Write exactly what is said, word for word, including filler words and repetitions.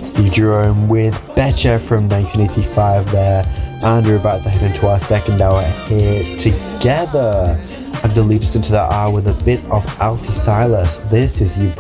Steve Jerome with Betcha from nineteen eighty-five there, and we're about to head into our second hour here together. I'm going to lead us into that hour with a bit of Alfie Silas. This is You